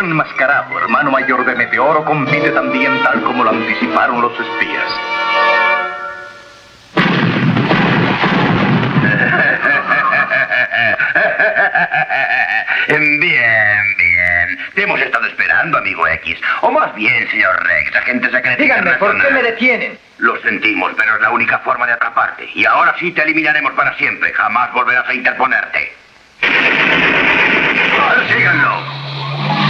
enmascarado, hermano mayor de Meteoro, compite también tal como lo anticiparon los espías. Bien, bien. Te hemos estado esperando, amigo X. O más bien, señor Rex, agente secreto. Díganme, ¿por qué me detienen? Lo sentimos, pero es la única forma de atraparte. Y ahora sí te eliminaremos para siempre. Jamás volverás a interponerte. ¡Síganlo!